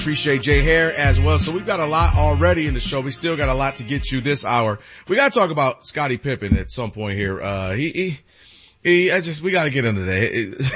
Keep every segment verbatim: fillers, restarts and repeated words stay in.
Appreciate Jay Hare as well. So we've got a lot already in the show. We still got a lot to get you this hour. We got to talk about Scottie Pippen at some point here. Uh, he, he, he, I just, we got to get into that.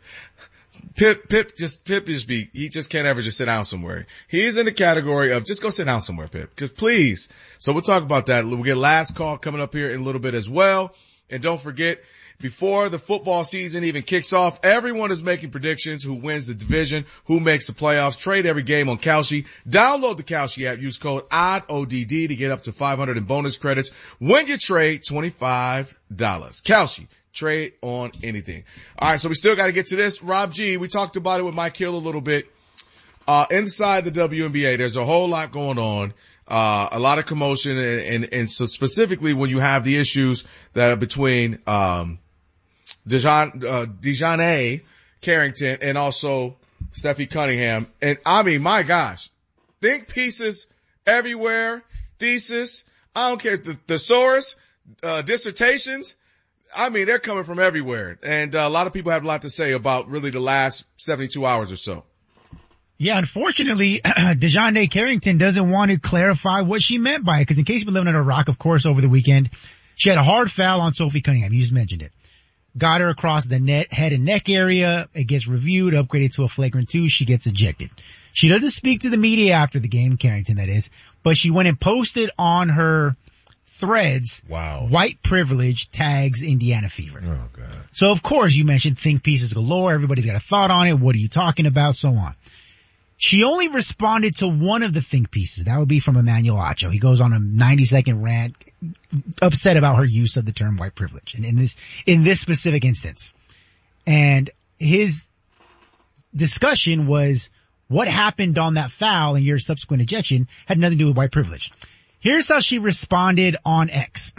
Pip, Pip just, Pip just be, he just can't ever just sit down somewhere. He's in the category of just go sit down somewhere, Pip. Cause please. So we'll talk about that. We'll get last call coming up here in a little bit as well. And don't forget, before the football season even kicks off, everyone is making predictions who wins the division, who makes the playoffs. Trade every game on Kalshi. Download the Kalshi app. Use code O D D, O D D to get up to five hundred in bonus credits when you trade twenty-five dollars. Kalshi. Trade on anything. All right, so we still got to get to this. Rob G, we talked about it with Mike Hill a little bit. Uh, inside the W N B A, there's a whole lot going on. Uh, a lot of commotion, and, and, and so specifically when you have the issues that are between, um, Dejan, uh, Dejounte Carrington and also Steffi Cunningham. And I mean, my gosh, think pieces everywhere, thesis, I don't care, the thesaurus, uh, dissertations. I mean, they're coming from everywhere. And uh, a lot of people have a lot to say about really the last seventy-two hours or so. Yeah, unfortunately, Dejounte Carrington doesn't want to clarify what she meant by it, because in case you've been living under a rock, of course, over the weekend, she had a hard foul on Sophie Cunningham. You just mentioned it. Got her across the net, head and neck area. It gets reviewed, upgraded to a flagrant two. She gets ejected. She doesn't speak to the media after the game, Carrington that is, but she went and posted on her threads, wow, white privilege tags Indiana Fever. Oh, God. So, of course, you mentioned think pieces galore. Everybody's got a thought on it. What are you talking about? So on. She only responded to one of the think pieces. That would be from Emmanuel Acho. He goes on a ninety second rant, upset about her use of the term white privilege in, in this, in this specific instance. And his discussion was what happened on that foul and your subsequent ejection had nothing to do with white privilege. Here's how she responded on X.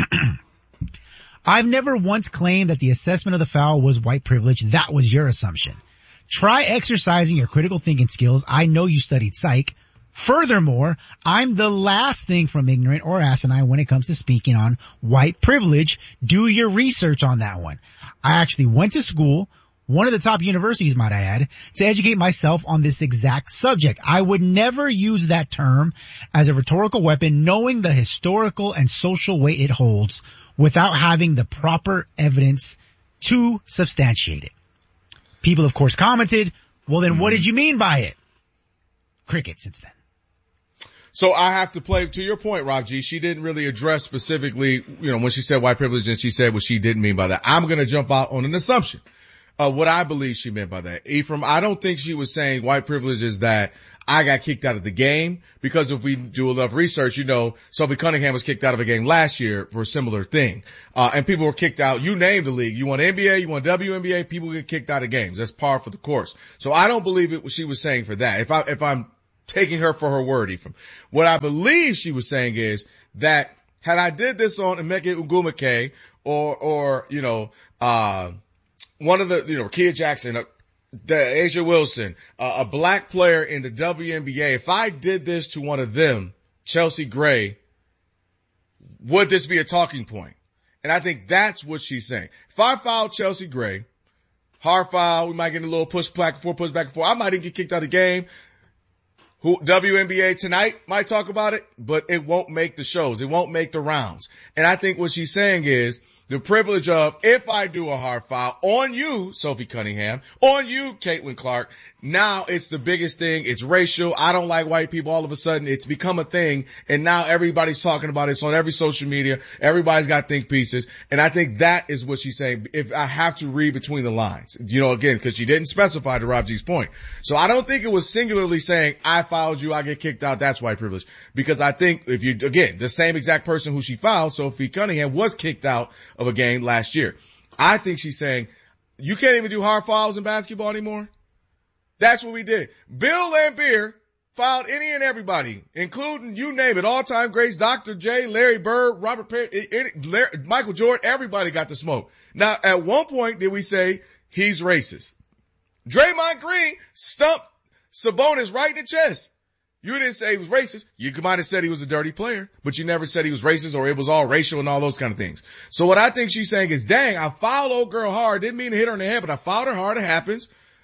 I've never once claimed that the assessment of the foul was white privilege. That was your assumption. Try exercising your critical thinking skills. I know you studied psych. Furthermore, I'm the last thing from ignorant or asinine when it comes to speaking on white privilege. Do your research on that one. I actually went to school, one of the top universities, might I add, to educate myself on this exact subject. I would never use that term as a rhetorical weapon, knowing the historical and social weight it holds without having the proper evidence to substantiate it. People, of course, commented, well, then what did you mean by it? Cricket since then. So I have to play to your point, Rob G. She didn't really address specifically, you know, when she said white privilege and she said what she didn't mean by that. I'm going to jump out on an assumption of what I believe she meant by that. Ephraim, I don't think she was saying white privilege is that I got kicked out of the game, because if we do enough research, you know, Sophie Cunningham was kicked out of a game last year for a similar thing. Uh, and people were kicked out. You name the league. You want N B A, you want W N B A, people get kicked out of games. That's par for the course. So I don't believe it, what she was saying for that. If I, if I'm taking her for her word, Ephraim, what I believe she was saying is that had I did this on Emeka Ugumake or, or, you know, uh, one of the, you know, Kia Jackson, uh, the Asia Wilson, uh, a black player in the W N B A, if I did this to one of them, Chelsea Gray, would this be a talking point? And I think that's what she's saying. If I fouled Chelsea Gray, hard foul, we might get a little push back and forth, push back and forth. I might even get kicked out of the game. Who, W N B A tonight might talk about it, but it won't make the shows. It won't make the rounds. And I think what she's saying is, the privilege of, if I do a hard foul on you, Sophie Cunningham, on you, Caitlin Clark, now it's the biggest thing. It's racial. I don't like white people. All of a sudden, it's become a thing. And now everybody's talking about it. It's on every social media. Everybody's got think pieces. And I think that is what she's saying. If I have to read between the lines, you know, again, because she didn't specify to Rob G's point. So I don't think it was singularly saying, I fouled you, I get kicked out. That's white privilege. Because I think if you, again, the same exact person who she fouled, Sophie Cunningham, was kicked out of a game last year. I think she's saying, you can't even do hard fouls in basketball anymore. That's what we did. Bill Laimbeer fouled any and everybody, including, you name it, all-time greats, Doctor J, Larry Bird, Robert Perry, it, it, Larry, Michael Jordan, everybody got the smoke. Now, at one point did we say he's racist? Draymond Green stumped Sabonis right in the chest. You didn't say he was racist. You might have said he was a dirty player, but you never said he was racist or it was all racial and all those kind of things. So what I think she's saying is, dang, I fouled old girl hard. Didn't mean to hit her in the head, but I fouled her hard. It happens.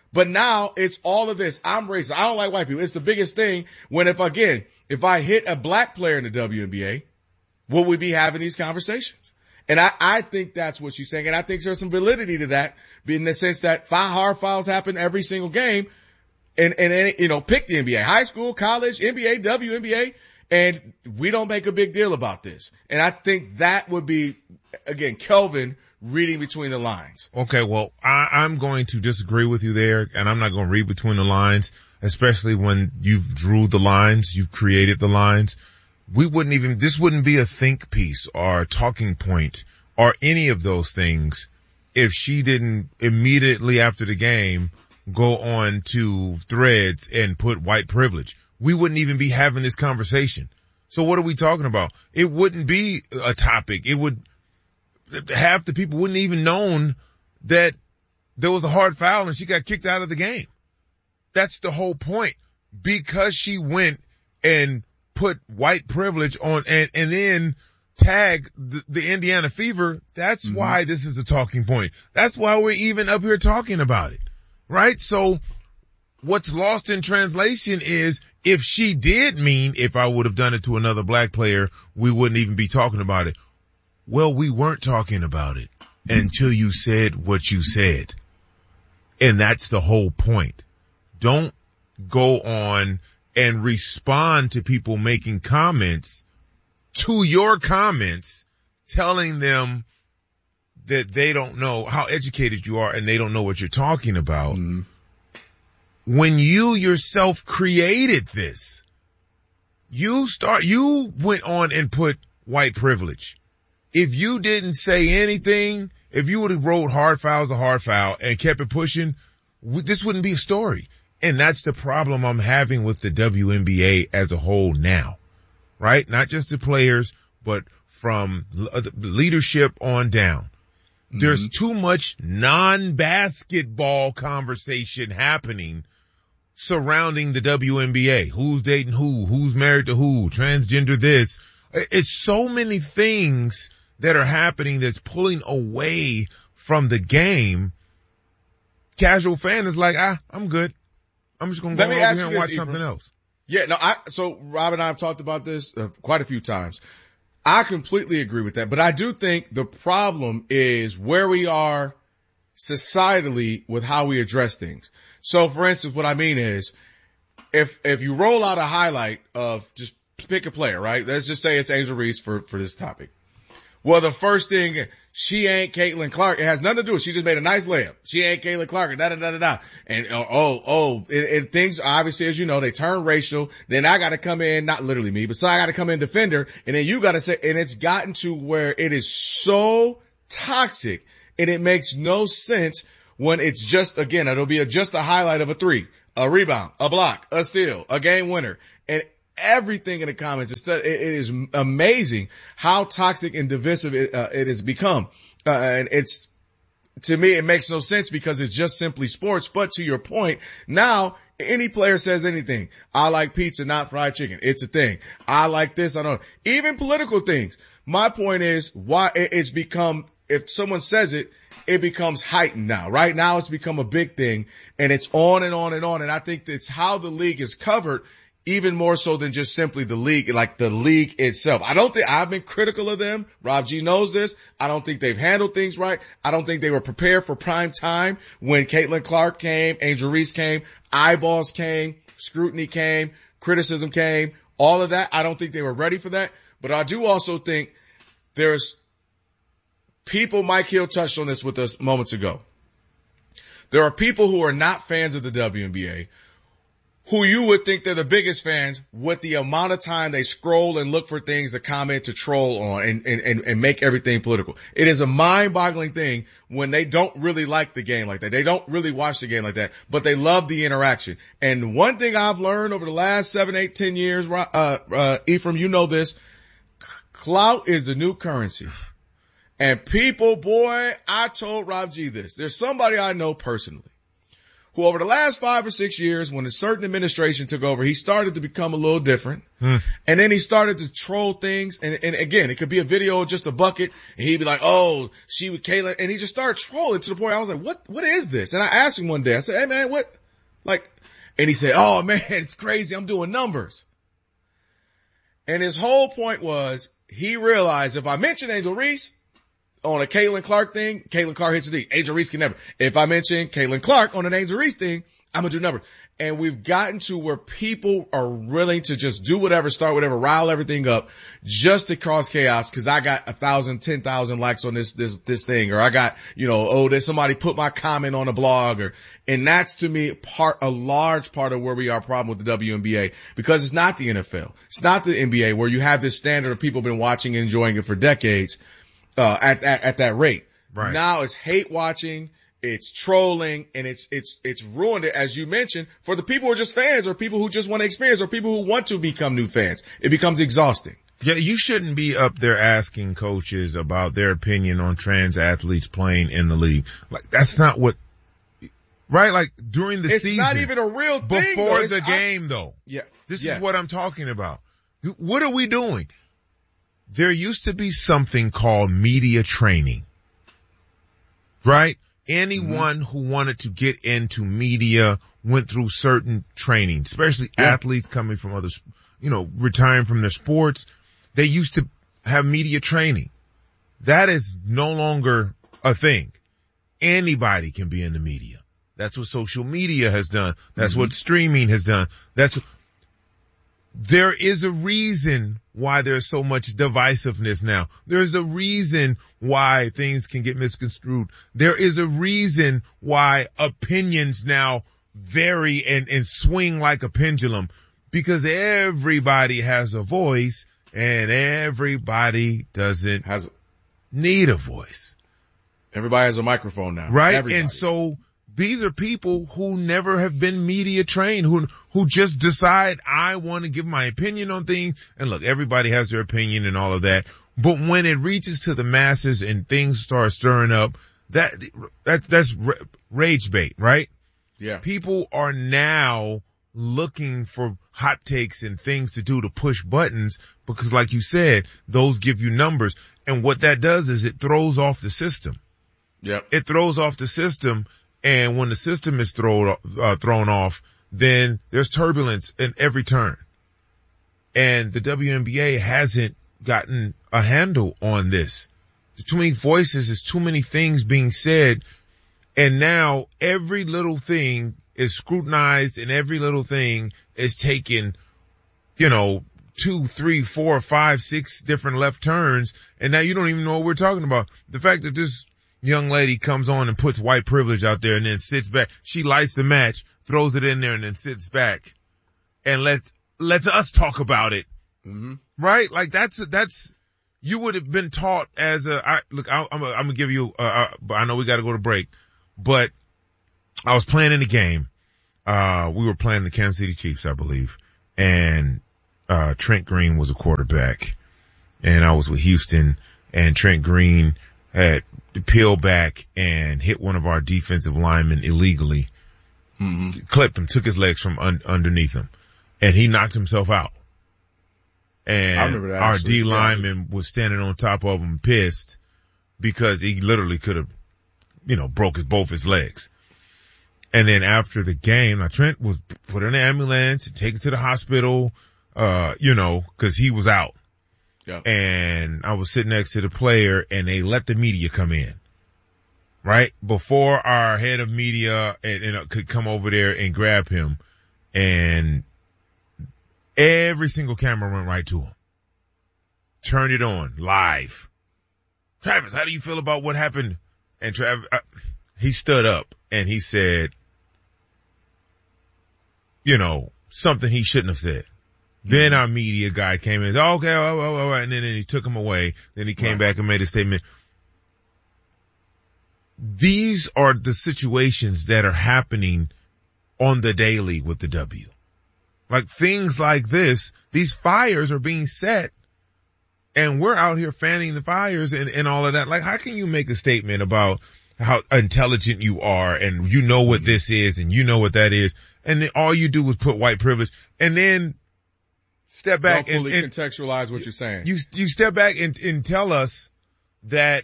But now it's all of this. I'm racist. I don't like white people. It's the biggest thing when if, again, if I hit a black player in the W N B A, will we be having these conversations? And I, I think that's what she's saying. And I think there's some validity to that in the sense that five hard fouls happen every single game. And, and, and, you know, pick the N B A, high school, college, N B A, W N B A, and we don't make a big deal about this. And I think that would be, again, Kelvin reading between the lines. Okay, well, I, I'm going to disagree with you there, and I'm not going to read between the lines, especially when you've drew the lines, you've created the lines. We wouldn't even, this wouldn't be a think piece or a talking point or any of those things if she didn't immediately after the game go on to Threads and put white privilege. We wouldn't even be having this conversation. So what are we talking about? It wouldn't be a topic. It would, half the people wouldn't even known that there was a hard foul and she got kicked out of the game. That's the whole point. Because she went and put white privilege on and, and then tag the, the Indiana Fever, that's mm-hmm. why this is a talking point. That's why we're even up here talking about it. Right? So what's lost in translation is if she did mean if I would have done it to another black player, we wouldn't even be talking about it. Well, we weren't talking about it until you said what you said. And that's the whole point. Don't go on and respond to people making comments to your comments, telling them that they don't know how educated you are and they don't know what you're talking about. Mm-hmm. When you yourself created this, you start, you went on and put white privilege. If you didn't say anything, if you would have wrote hard fouls a hard foul and kept it pushing, this wouldn't be a story. And that's the problem I'm having with the W N B A as a whole now, right? Not just the players, but from leadership on down. Mm-hmm. There's too much non-basketball conversation happening surrounding the W N B A. Who's dating who? Who's married to who? Transgender this. It's so many things that are happening that's pulling away from the game. Casual fan is like, ah, I'm good. I'm just going to go over here and watch this, something else. Yeah, no, I, so Rob and I have talked about this uh, quite a few times. I completely agree with that, but I do think the problem is where we are societally with how we address things. So for instance, what I mean is if, if you roll out a highlight of just pick a player, right? Let's just say it's Angel Reese for, for this topic. Well, the first thing, she ain't Caitlin Clark. It has nothing to do with it. She just made a nice layup. She ain't Caitlin Clark. Da da da da da. And oh oh, oh it, it, things obviously, as you know, they turn racial. Then I got to come in, not literally me, but so I got to come in defender. And then you got to say, and it's gotten to where it is so toxic, and it makes no sense when it's just again, it'll be a, just a highlight of a three, a rebound, a block, a steal, a game winner, and everything in the comments. It's, it is amazing how toxic and divisive it, uh, it has become. Uh, and it's, to me, it makes no sense because it's just simply sports. But to your point, now any player says anything. I like pizza, not fried chicken. It's a thing. I like this. I don't know. Even political things. My point is why it's become, if someone says it, it becomes heightened now. Right now it's become a big thing and it's on and on and on. And I think that's how the league is covered. Even more so than just simply the league, like the league itself. I don't think, I've been critical of them. Rob G knows this. I don't think they've handled things right. I don't think they were prepared for prime time when Caitlin Clark came, Angel Reese came, eyeballs came, scrutiny came, criticism came, all of that. I don't think they were ready for that. But I do also think there's people, Mike Hill touched on this with us moments ago. There are people who are not fans of the W N B A who you would think they're the biggest fans with the amount of time they scroll and look for things to comment, to troll on and, and, and make everything political. It is a mind-boggling thing when they don't really like the game like that. They don't really watch the game like that, but they love the interaction. And one thing I've learned over the last seven, eight, ten years, uh, uh, Ephraim, you know this, clout is the new currency. And people, boy, I told Rob G this. There's somebody I know personally who over the last five or six years, when a certain administration took over, he started to become a little different. Hmm. And then he started to troll things. And, and again, it could be a video of just a bucket. And he'd be like, oh, she with Kayla. And he just started trolling to the point I was like, what, what is this? And I asked him one day, I said, hey man, what, like, and he said, oh man, it's crazy. I'm doing numbers. And his whole point was he realized if I mention Angel Reese on a Caitlin Clark thing, Caitlin Clark hits the D. Angel Reese can never. If I mention Caitlin Clark on an Angel Reese thing, I'm going to do numbers. And we've gotten to where people are willing to just do whatever, start whatever, rile everything up just to cause chaos because I got a thousand, ten thousand likes on this, this, this thing, or I got, you know, oh, there's somebody put my comment on a blog, or, and that's to me part, a large part of where we are problem with the W N B A because it's not the N F L. It's not the N B A where you have this standard of people been watching and enjoying it for decades, uh, at, at, at that rate. Right. Now it's hate watching. It's trolling, and it's, it's, it's ruined it, as you mentioned, for the people who are just fans or people who just want to experience or people who want to become new fans. It becomes exhausting. Yeah, you shouldn't be up there asking coaches about their opinion on trans athletes playing in the league. Like, that's not what, right? Like, during the it's season. It's not even a real thing, Before though. the It's, game, I, though. Yeah. This yes. is what I'm talking about. What are we doing? There used to be something called media training. Right? Anyone mm-hmm. who wanted to get into media went through certain training, especially yeah. athletes coming from other, you know, retiring from their sports. They used to have media training. That is no longer a thing. Anybody can be in the media. That's what social media has done. That's mm-hmm. what streaming has done. That's, there is a reason why there's so much divisiveness now. There's a reason why things can get misconstrued. There is a reason why opinions now vary and, and swing like a pendulum, because everybody has a voice and everybody doesn't has need a voice. Everybody has a microphone now. Right? Everybody. And so these are people who never have been media trained, who, who just decide, I want to give my opinion on things. And look, everybody has their opinion and all of that. But when it reaches to the masses and things start stirring up, that, that, that's rage bait, right? Yeah. People are now looking for hot takes and things to do to push buttons because, like you said, those give you numbers. And what that does is it throws off the system. Yeah. It throws off the system. And when the system is thrown, uh, thrown off, then there's turbulence in every turn. And the W N B A hasn't gotten a handle on this. There's too many voices, there's too many things being said. And now every little thing is scrutinized and every little thing is taken, you know, two, three, four, five, six different left turns. And now you don't even know what we're talking about. The fact that this young lady comes on and puts white privilege out there and then sits back. She lights the match, throws it in there and then sits back and lets, lets us talk about it. Mm-hmm. Right? Like that's, that's, you would have been taught as a, I, look, I, I'm, I'm gonna give you, uh, uh, but I know we gotta go to break, but I was playing in the game. Uh, we were playing the Kansas City Chiefs, I believe, and, uh, Trent Green was a quarterback and I was with Houston and Trent Green had to peel back and hit one of our defensive linemen illegally, mm-hmm. clipped him, took his legs from un- underneath him, and he knocked himself out. And I remember that, our actually. D lineman yeah. was standing on top of him pissed because he literally could have, you know, broke his, both his legs. And then after the game, now Trent was put in an ambulance and taken to the hospital, uh, you know, cause he was out. Yeah. And I was sitting next to the player and they let the media come in, right? Before our head of media and, and could come over there and grab him, and every single camera went right to him. Turned it on live. Travis, how do you feel about what happened? And Travis, uh, he stood up and he said, you know, something he shouldn't have said. Then our media guy came in and said, oh, okay, all right, all right, and then, then he took him away. Then he came right. back and made a statement. These are the situations that are happening on the daily with the W. Like things like this, these fires are being set and we're out here fanning the fires and, and all of that. Like how can you make a statement about how intelligent you are and you know what this is and you know what that is. And then all you do was put white privilege and then step back Don't fully and, and contextualize what you're saying. You, you step back and, and tell us that,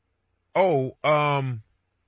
oh, um,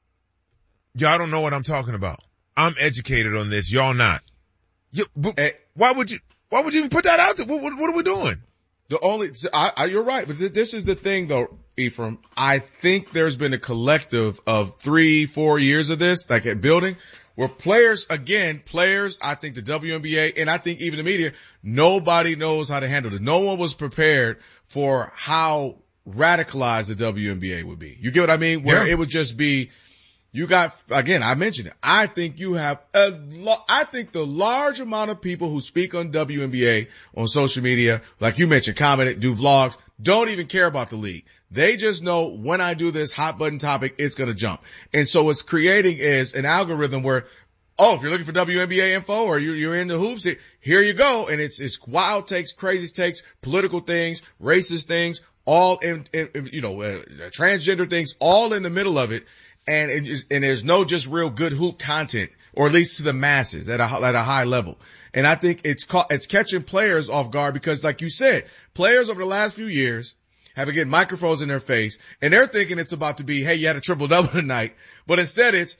y'all don't know what I'm talking about. I'm educated on this. Y'all not. You, but and, why would you, why would you even put that out there? What, what, what are we doing? The only, I, I, you're right, but th- this is the thing though, Ephraim. I think there's been a collective of three, four years of this, like at building, where players, again, players, I think the W N B A, and I think even the media, nobody knows how to handle it. No one was prepared for how radicalized the W N B A would be. You get what I mean? Where Yeah. it would just be, you got, again, I mentioned it. I think you have a lo- I think the large amount of people who speak on W N B A on social media, like you mentioned, comment, do vlogs, don't even care about the league. They just know when I do this hot button topic, it's going to jump. And so what's creating is an algorithm where, oh, if you're looking for W N B A info or you're, you're in the hoops, here you go. And it's, it's wild takes, crazy takes, political things, racist things, all in, in you know, uh, transgender things, all in the middle of it. And it just, and there's no just real good hoop content, or at least to the masses at a, at a high level. And I think it's ca- it's catching players off guard because, like you said, players over the last few years have been getting microphones in their face and they're thinking it's about to be, hey, you had a triple double tonight. But instead it's,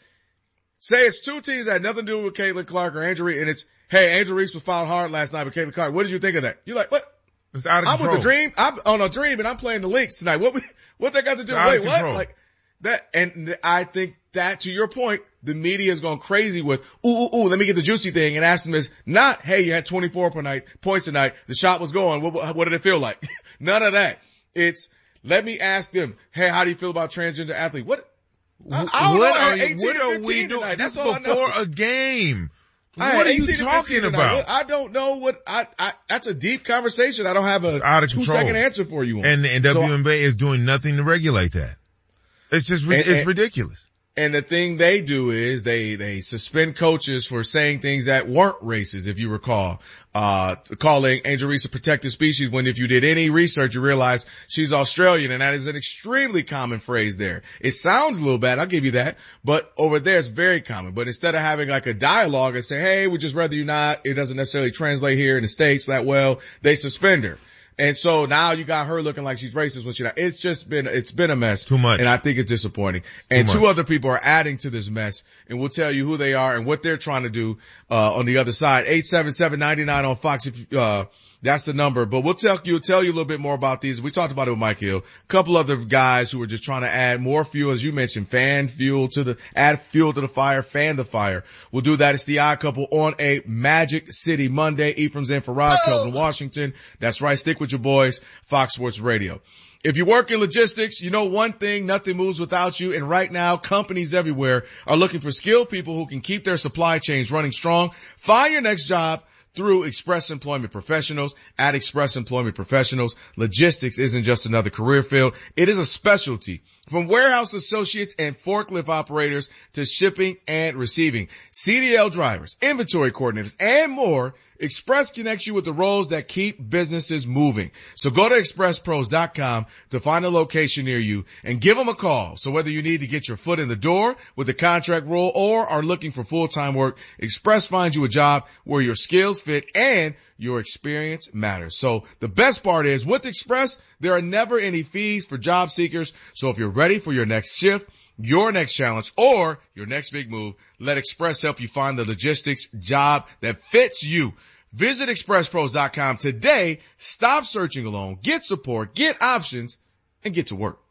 say it's two teams that had nothing to do with Caitlin Clark or Angel Reese, and it's, hey, Angel Reese was fouled hard last night with Caitlin Clark. What did you think of that? You're like, what? It's out of I'm control. with the Dream. I'm on a Dream and I'm playing the Lynx tonight. What we, what they got to do? It's out of Wait, what? control. Like that. And I think that, to your point, the media has gone crazy with, ooh, ooh, ooh, let me get the juicy thing and ask them is not, hey, you had twenty-four per night, points a night. The shot was going. What, what did it feel like? None of that. It's, let me ask them, hey, how do you feel about transgender athlete? What? I, I don't what know. I are, had eighteen what or are fifteen we doing? tonight. This That's all I know. before a game. I had What are you eighteen or talking fifteen tonight. about? I don't know what I, I, that's a deep conversation. I don't have a out of two control. second answer for you on. And, and So- W N B A is doing nothing to regulate that. It's just, ri- And- it's and- ridiculous. And the thing they do is they, they suspend coaches for saying things that weren't racist, if you recall. Uh, calling Angel Reese a protected species when if you did any research, you realize she's Australian, and that is an extremely common phrase there. It sounds a little bad, I'll give you that, but over there it's very common. But instead of having like a dialogue and say, hey, we just rather you not, it doesn't necessarily translate here in the States that well, they suspend her. And so now you got her looking like she's racist when she's not. It's just been, it's been a mess. Too much. And I think it's disappointing. And Too two much. other people are adding to this mess, and we'll tell you who they are and what they're trying to do, uh, on the other side. eight seven seven, nine nine on Fox if, uh, that's the number. But we'll tell you, tell you a little bit more about these. We talked about it with Mike Hill. A couple other guys who are just trying to add more fuel, as you mentioned, fan fuel to the, add fuel to the fire, fan the fire. We'll do that. It's the Odd Couple on a Magic City Monday. Ephraim's in for Rod, Kelvin Washington. That's right. Stick with your boys. Fox Sports Radio. If you work in logistics, you know one thing, nothing moves without you. And right now, companies everywhere are looking for skilled people who can keep their supply chains running strong. Find your next job through Express Employment Professionals. At Express Employment Professionals, logistics isn't just another career field. It is a specialty. From warehouse associates and forklift operators to shipping and receiving, C D L drivers, inventory coordinators, and more, Express connects you with the roles that keep businesses moving. So go to express pros dot com to find a location near you and give them a call. So whether you need to get your foot in the door with a contract role or are looking for full-time work, Express finds you a job where your skills fit and your experience matters. So the best part is with Express, there are never any fees for job seekers. So if you're ready for your next shift, your next challenge, or your next big move, let Express help you find the logistics job that fits you. Visit express pros dot com today. Stop searching alone. Get support, get options, and get to work.